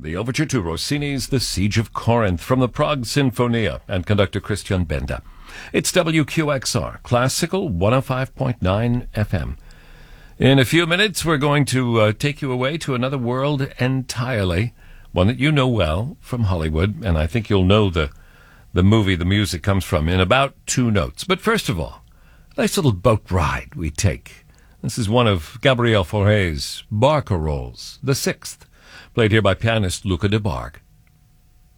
the overture to Rossini's The Siege of Corinth from the Prague Sinfonia and conductor Christian Benda. It's WQXR, Classical 105.9 FM. In a few minutes, we're going to take you away to another world entirely, one that you know well from Hollywood, and I think you'll know the movie the music comes from in about 2 notes. But first of all, a nice little boat ride we take. This is one of Gabriel Fauré's barcarolles, the 6th, played here by pianist Luca de Barg.